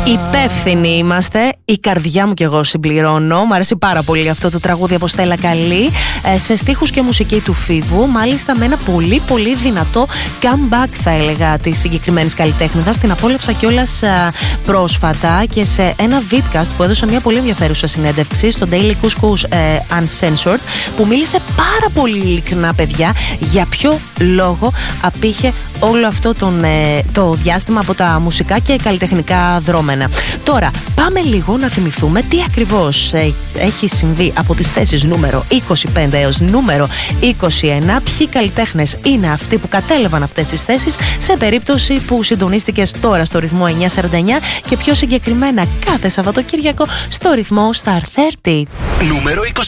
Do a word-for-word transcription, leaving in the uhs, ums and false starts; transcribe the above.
Υπεύθυνοι είμαστε. Η καρδιά μου κι εγώ συμπληρώνω. Μ' αρέσει πάρα πολύ αυτό το τραγούδι από Στέλλα Καλή, σε στίχους και μουσική του Φίβου. Μάλιστα με ένα πολύ πολύ δυνατό comeback, θα έλεγα, της συγκεκριμένης καλλιτέχνηδας. Την απόλαυσα κιόλας πρόσφατα και σε ένα vidcast που έδωσε μια πολύ ενδιαφέρουσα συνέντευξη στο Daily Couscous ε, Uncensored, που μίλησε πάρα πολύ ειλικρινά, παιδιά, για ποιο λόγο απήχε όλο αυτό τον, ε, το διάστημα από τα μουσικά και καλλιτεχνικά δρόμενα. Τώρα, πάμε λίγο να θυμηθούμε τι ακριβώς ε, έχει συμβεί από τις θέσεις νούμερο είκοσι πέντε έως νούμερο είκοσι ένα. Ποιοι καλλιτέχνες είναι αυτοί που κατέλαβαν αυτές τις θέσεις σε περίπτωση που συντονίστηκες τώρα στο ρυθμό εννιακόσια σαράντα εννιά και πιο συγκεκριμένα κάθε Σαββατοκύριακο στο ρυθμό Star τριάντα. Νούμερο είκοσι.